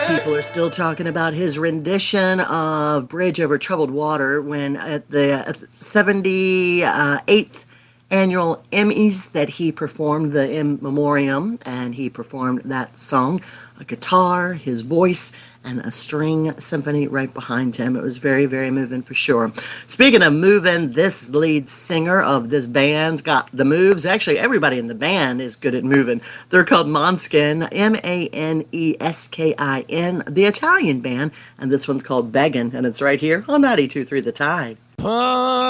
People are still talking about his rendition of Bridge Over Troubled Water when at the 78th annual Emmys that he performed the In Memoriam, and he performed that song, a guitar, his voice, and a string symphony right behind him. It was very, very moving for sure. Speaking of moving, this lead singer of this band's got the moves. Actually, everybody in the band is good at moving. They're called Måneskin, Maneskin, the Italian band, and this one's called Beggin', and it's right here on 92.3 The Tide.